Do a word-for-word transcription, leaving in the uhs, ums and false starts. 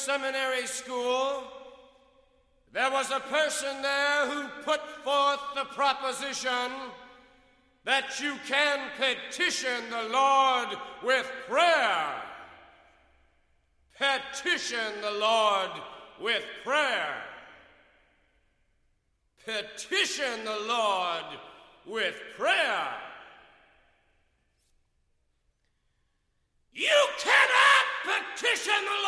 seminary school, there was a person there who put forth the proposition that you can petition the Lord with prayer. Petition the Lord with prayer. Petition the Lord with prayer. You cannot petition the